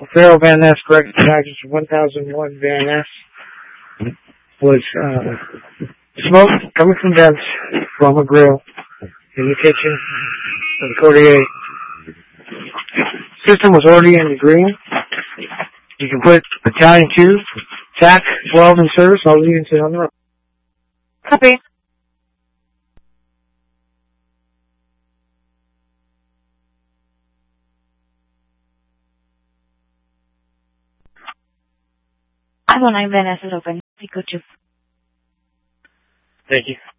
Farrell Van Ness, corrected package 1001 Van Ness, was smoke coming from vents from a grill in the kitchen of the Courtier. System was already in the green. You can put Italian 2, TAC 12 in service. I'll leave it on the road. Copy. I 9 Van Ness is open. Go to. Thank you.